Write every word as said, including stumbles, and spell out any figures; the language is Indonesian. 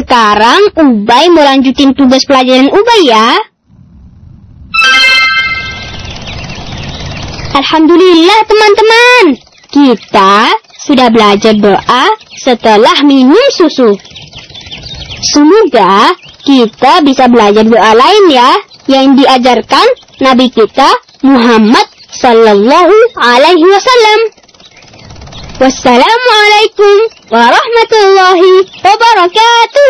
Sekarang Ubay mau lanjutin tugas pelajaran Ubay ya. Alhamdulillah teman-teman, kita sudah belajar doa setelah minum susu. Semoga kita bisa belajar doa lain ya, yang diajarkan Nabi kita Muhammad sallallahu alaihi wasallam. Wassalamualaikum warahmatullahi wabarakatuh.